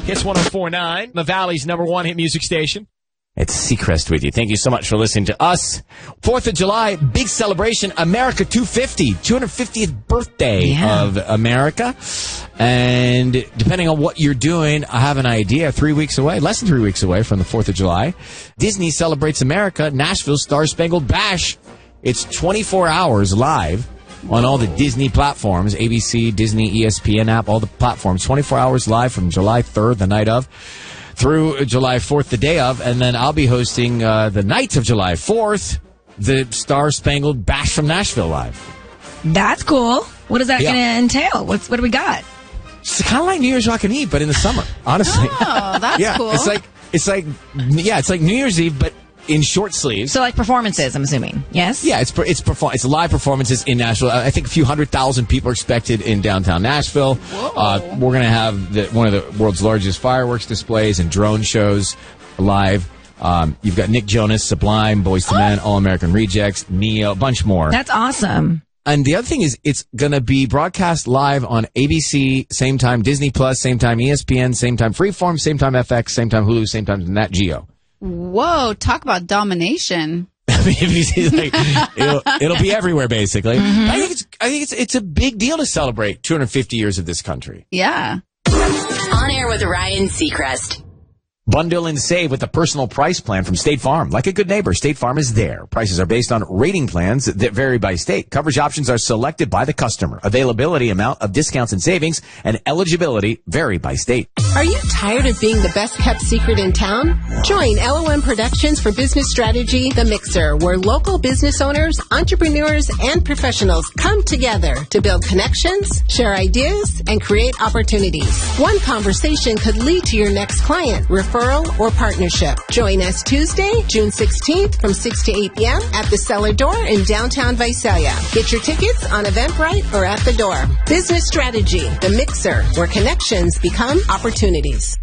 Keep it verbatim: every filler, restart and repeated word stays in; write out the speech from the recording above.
Hits one oh four point nine, the Valley's number one hit music station. It's Seacrest with you. Thank you so much for listening to us. fourth of July, big celebration, America two fifty, two hundred fiftieth birthday Yeah. of America. And depending on what you're doing, I have an idea. Three weeks away, less than three weeks away from the fourth of July, Disney celebrates America, Nashville Star Spangled Bash. It's twenty-four hours live on all the Disney platforms, A B C, Disney, E S P N app, all the platforms. twenty-four hours live from July third, the night of, through July fourth, the day of, and then I'll be hosting uh, the night of July fourth, the Star Spangled Bash from Nashville live. That's cool. What is that Yeah. going to entail? What's what do we got? It's kind of like New Year's Rockin' Eve, but in the summer, honestly. Oh, that's yeah, cool. it's like it's like yeah, it's like New Year's Eve, but in short sleeves. So like performances, I'm assuming. Yes? Yeah, it's per- it's perform- it's live performances in Nashville. I think a few hundred thousand people are expected in downtown Nashville. Uh, we're going to have the, one of the world's largest fireworks displays and drone shows live. Um, you've got Nick Jonas, Sublime, Boyz two Men, All American Rejects, Neo, a bunch more. That's awesome. And the other thing is, it's going to be broadcast live on A B C, same time Disney Plus, same time E S P N, same time Freeform, same time F X, same time Hulu, same time Nat Geo. Whoa, talk about domination. I mean, it's like, it'll, it'll be everywhere, basically. Mm-hmm. I think it's I think it's it's a big deal to celebrate two hundred fifty years of this country. Yeah. On air with Ryan Seacrest. Bundle and save with the personal price plan from State Farm. Like a good neighbor, State Farm is there. Prices are based on rating plans that vary by state. Coverage options are selected by the customer. Availability, amount of discounts and savings, and eligibility vary by state. Are you tired of being the best kept secret in town? Join L O M Productions for business strategy, The Mixer, where local business owners, entrepreneurs, and professionals come together to build connections, share ideas, and create opportunities. One conversation could lead to your next client, referral, or partnership. Join us Tuesday, June sixteenth from six to eight p.m. at the Cellar Door in downtown Visalia. Get your tickets on Eventbrite or at the door. Business strategy, The Mixer, where connections become opportunities.